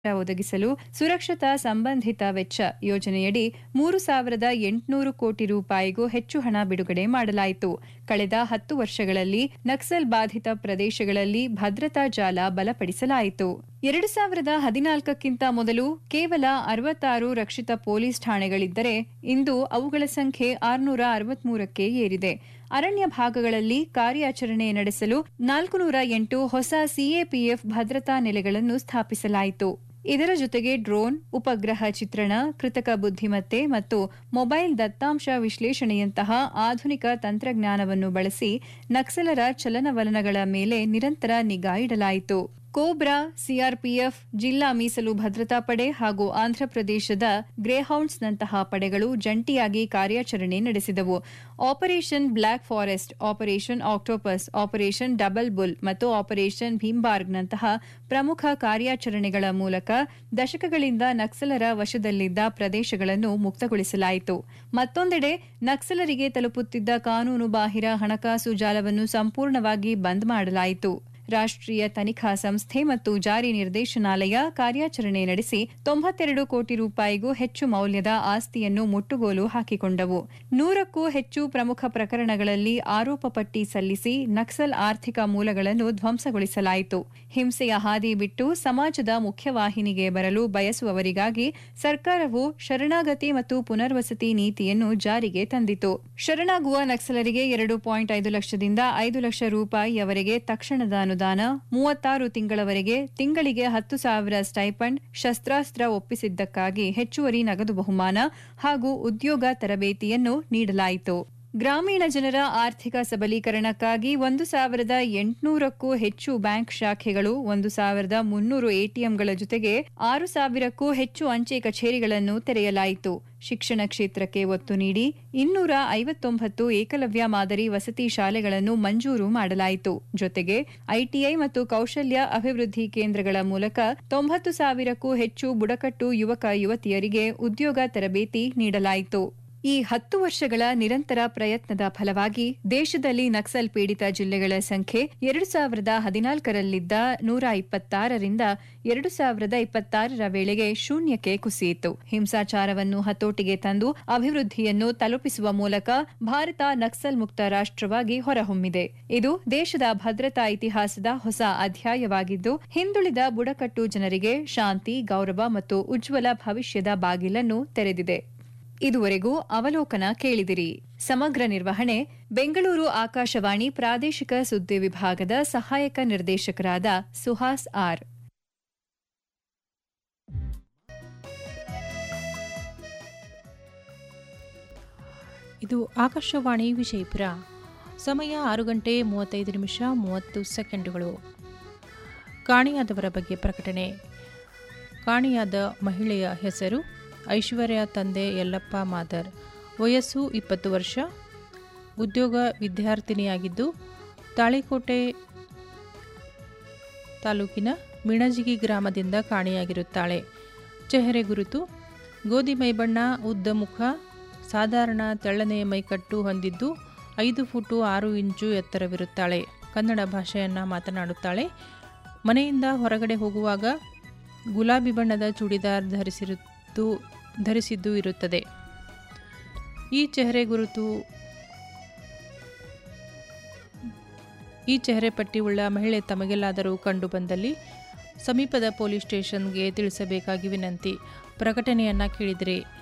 ಒದಗಿಸಲು ಸುರಕ್ಷತಾ ಸಂಬಂಧಿತ ವೆಚ್ಚ ಯೋಜನೆಯಡಿ 3,800 ಕೋಟಿ ರೂಪಾಯಿಗೂ ಹೆಚ್ಚು ಹಣ ಬಿಡುಗಡೆ ಮಾಡಲಾಯಿತು. ಕಳೆದ 10 ವರ್ಷಗಳಲ್ಲಿ ನಕ್ಸಲ್ ಬಾಧಿತ ಪ್ರದೇಶಗಳಲ್ಲಿ ಭದ್ರತಾ ಜಾಲ ಬಲಪಡಿಸಲಾಯಿತು. 2014ಕ್ಕಿಂತ ಮೊದಲು ಕೇವಲ 66 ರಕ್ಷಿತ ಪೊಲೀಸ್ ಠಾಣೆಗಳಿದ್ದರೆ ಇಂದು ಅವುಗಳ ಸಂಖ್ಯೆ 663ಕ್ಕೆ ಏರಿದೆ. ಅರಣ್ಯ ಭಾಗಗಳಲ್ಲಿ ಕಾರ್ಯಾಚರಣೆ ನಡೆಸಲು 408 ಹೊಸ ಸಿಎಪಿಎಫ್ ಭದ್ರತಾ ನೆಲೆಗಳನ್ನು ಸ್ಥಾಪಿಸಲಾಯಿತು. ಇದರ ಜೊತೆಗೆ ಡ್ರೋನ್, ಉಪಗ್ರಹ ಚಿತ್ರಣ, ಕೃತಕ ಬುದ್ಧಿಮತ್ತೆ ಮತ್ತು ಮೊಬೈಲ್ ದತ್ತಾಂಶ ವಿಶ್ಲೇಷಣೆಯಂತಹ ಆಧುನಿಕ ತಂತ್ರಜ್ಞಾನವನ್ನು ಬಳಸಿ ನಕ್ಸಲರ ಚಲನವಲನಗಳ ಮೇಲೆ ನಿರಂತರ ನಿಗಾ ಇಡಲಾಯಿತು. ಕೋಬ್ರಾ, ಸಿಆರ್ಪಿಎಫ್, ಜಿಲ್ಲಾ ಮೀಸಲು ಭದ್ರತಾ ಪಡೆ ಹಾಗೂ ಆಂಧ್ರಪ್ರದೇಶದ ಗ್ರೇಹೌಂಡ್ಸ್ನಂತಹ ಪಡೆಗಳು ಜಂಟಿಯಾಗಿ ಕಾರ್ಯಾಚರಣೆ ನಡೆಸಿದವು. Operation block forest, operation octopus, operation double bull ಮತ್ತು ಆಪರೇಷನ್ ಭೀಮ್ಬಾರ್ಗ್ನಂತಹ ಪ್ರಮುಖ ಕಾರ್ಯಾಚರಣೆಗಳ ಮೂಲಕ ದಶಕಗಳಿಂದ ನಕ್ಸಲರ ವಶದಲ್ಲಿದ್ದ ಪ್ರದೇಶಗಳನ್ನು ಮುಕ್ತಗೊಳಿಸಲಾಯಿತು. ಮತ್ತೊಂದೆಡೆ ನಕ್ಸಲರಿಗೆ ತಲುಪುತ್ತಿದ್ದ ಕಾನೂನು ಬಾಹಿರ ಹಣಕಾಸು ಜಾಲವನ್ನು ಸಂಪೂರ್ಣವಾಗಿ ಬಂದ್ ಮಾಡಲಾಯಿತು. ರಾಷ್ಟ್ರೀಯ ತನಿಖಾ ಸಂಸ್ಥೆ ಮತ್ತು ಜಾರಿ ನಿರ್ದೇಶನಾಲಯ ಕಾರ್ಯಾಚರಣೆ ನಡೆಸಿ 92 ಕೋಟಿ ರೂಪಾಯಿಗೂ ಹೆಚ್ಚು ಮೌಲ್ಯದ ಆಸ್ತಿಯನ್ನು ಮುಟ್ಟುಗೋಲು ಹಾಕಿಕೊಂಡವು. 100ಕ್ಕೂ ಹೆಚ್ಚು ಪ್ರಮುಖ ಪ್ರಕರಣಗಳಲ್ಲಿ ಆರೋಪ ಪಟ್ಟಿ ಸಲ್ಲಿಸಿ ನಕ್ಸಲ್ ಆರ್ಥಿಕ ಮೂಲಗಳನ್ನು ಧ್ವಂಸಗೊಳಿಸಲಾಯಿತು. ಹಿಂಸೆಯ ಹಾದಿ ಬಿಟ್ಟು ಸಮಾಜದ ಮುಖ್ಯವಾಹಿನಿಗೆ ಬರಲು ಬಯಸುವವರಿಗಾಗಿ ಸರ್ಕಾರವು ಶರಣಾಗತಿ ಮತ್ತು ಪುನರ್ವಸತಿ ನೀತಿಯನ್ನು ಜಾರಿಗೆ ತಂದಿತು. ಶರಣಾಗುವ ನಕ್ಸಲರಿಗೆ 2.5 ಲಕ್ಷದಿಂದ 5 ಲಕ್ಷ ರೂಪಾಯಿಯವರೆಗೆ ತಕ್ಷಣದ ಅನುದಾನ, 36 ತಿಂಗಳವರೆಗೆ ತಿಂಗಳಿಗೆ 10,000 ಸ್ಟೈಪಂಡ್, ಶಸ್ತ್ರಾಸ್ತ್ರ ಒಪ್ಪಿಸಿದ್ದಕ್ಕಾಗಿ ಹೆಚ್ಚುವರಿ ನಗದು ಬಹುಮಾನ ಹಾಗೂ ಉದ್ಯೋಗ ತರಬೇತಿಯನ್ನು ನೀಡಲಾಯಿತು. ಗ್ರಾಮೀಣ ಜನರ ಆರ್ಥಿಕ ಸಬಲೀಕರಣಕ್ಕಾಗಿ 1,800ಕ್ಕೂ ಹೆಚ್ಚು ಬ್ಯಾಂಕ್ ಶಾಖೆಗಳು, 1,300 ಎಟಿಎಂಗಳ ಜೊತೆಗೆ 6,000ಕ್ಕೂ ಹೆಚ್ಚು ಅಂಚೆ ಕಚೇರಿಗಳನ್ನು ತೆರೆಯಲಾಯಿತು. ಶಿಕ್ಷಣ ಕ್ಷೇತ್ರಕ್ಕೆ ಒತ್ತು ನೀಡಿ 259 ಏಕಲವ್ಯ ಮಾದರಿ ವಸತಿ ಶಾಲೆಗಳನ್ನು ಮಂಜೂರು ಮಾಡಲಾಯಿತು. ಜೊತೆಗೆ ಐಟಿಐ ಮತ್ತು ಕೌಶಲ್ಯ ಅಭಿವೃದ್ಧಿ ಕೇಂದ್ರಗಳ ಮೂಲಕ 90,000ಕ್ಕೂ ಹೆಚ್ಚು ಬುಡಕಟ್ಟು ಯುವಕ ಯುವತಿಯರಿಗೆ ಉದ್ಯೋಗ ತರಬೇತಿ ನೀಡಲಾಯಿತು. ಈ 10 ವರ್ಷಗಳ ನಿರಂತರ ಪ್ರಯತ್ನದ ಫಲವಾಗಿ ದೇಶದಲ್ಲಿ ನಕ್ಸಲ್ ಪೀಡಿತ ಜಿಲ್ಲೆಗಳ ಸಂಖ್ಯೆ 2014ರಲ್ಲಿದ್ದ 126ರಿಂದ 2026ರ ವೇಳೆಗೆ ಶೂನ್ಯಕ್ಕೆ ಕುಸಿಯಿತು. ಹಿಂಸಾಚಾರವನ್ನು ಹತೋಟಿಗೆ ತಂದು ಅಭಿವೃದ್ಧಿಯನ್ನು ತಲುಪಿಸುವ ಮೂಲಕ ಭಾರತ ನಕ್ಸಲ್ ಮುಕ್ತ ರಾಷ್ಟ್ರವಾಗಿ ಹೊರಹೊಮ್ಮಿದೆ. ಇದು ದೇಶದ ಭದ್ರತಾ ಇತಿಹಾಸದ ಹೊಸ ಅಧ್ಯಾಯವಾಗಿದ್ದು, ಹಿಂದುಳಿದ ಬುಡಕಟ್ಟು ಜನರಿಗೆ ಶಾಂತಿ, ಗೌರವ ಮತ್ತು ಉಜ್ವಲ ಭವಿಷ್ಯದ ಬಾಗಿಲನ್ನು ತೆರೆದಿದೆ. ಇದುವರೆಗೂ ಅವಲೋಕನ ಕೇಳಿದಿರಿ. ಸಮಗ್ರ ನಿರ್ವಹಣೆ ಬೆಂಗಳೂರು ಆಕಾಶವಾಣಿ ಪ್ರಾದೇಶಿಕ ಸುದ್ದಿ ವಿಭಾಗದ ಸಹಾಯಕ ನಿರ್ದೇಶಕರಾದ ಸುಹಾಸ್ ಆರ್. ಇದು ಆಕಾಶವಾಣಿ ವಿಜಯಪುರ. ಸಮಯ 6:35:30 ಕಾಣೆಯಾದವರ ಬಗ್ಗೆ ಪ್ರಕಟಣೆ. ಕಾಣೆಯಾದ ಮಹಿಳೆಯ ಹೆಸರು ಐಶ್ವರ್ಯ, ತಂದೆ ಯಲ್ಲಪ್ಪ ಮಾದರ್, ವಯಸ್ಸು 20 ವರ್ಷ, ಉದ್ಯೋಗ ವಿದ್ಯಾರ್ಥಿನಿಯಾಗಿದ್ದು ತಾಳಿಕೋಟೆ ತಾಲೂಕಿನ ಮಿಣಜಿಗಿ ಗ್ರಾಮದಿಂದ ಕಾಣೆಯಾಗಿರುತ್ತಾಳೆ. ಚೆಹರೆ ಗುರುತು ಗೋಧಿ ಮೈಬಣ್ಣ, ಉದ್ದ ಮುಖ, ಸಾಧಾರಣ ತೆಳ್ಳನೆಯ ಮೈಕಟ್ಟು ಹೊಂದಿದ್ದು 5 ಫುಟ್ 6 ಇಂಚು ಎತ್ತರವಿರುತ್ತಾಳೆ. ಕನ್ನಡ ಭಾಷೆಯನ್ನು ಮಾತನಾಡುತ್ತಾಳೆ. ಮನೆಯಿಂದ ಹೊರಗಡೆ ಹೋಗುವಾಗ ಗುಲಾಬಿ ಬಣ್ಣದ ಚೂಡಿದಾರ್ ಧರಿಸಿದ್ದು ಇರುತ್ತದೆ. ಈ ಚೆಹರೆ ಪಟ್ಟಿ ಉಳ್ಳ ಮಹಿಳೆ ತಮಗೆಲ್ಲಾದರೂ ಕಂಡು ಬಂದಲ್ಲಿ ಸಮೀಪದ ಪೊಲೀಸ್ ಸ್ಟೇಷನ್ಗೆ ತಿಳಿಸಬೇಕಾಗಿ ವಿನಂತಿ. ಪ್ರಕಟಣೆಯನ್ನು ಕೇಳಿದರೆ